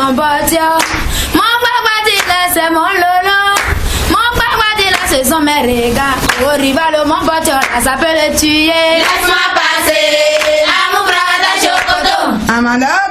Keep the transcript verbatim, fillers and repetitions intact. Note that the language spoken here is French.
mon pote. Mon papa dit là, c'est mon lolo. Mon papa dit là, c'est son mériga. Au rival, mon pote, là, ça peut le tuer. Laisse-moi passer, à mon bras de chocoto. Amanda.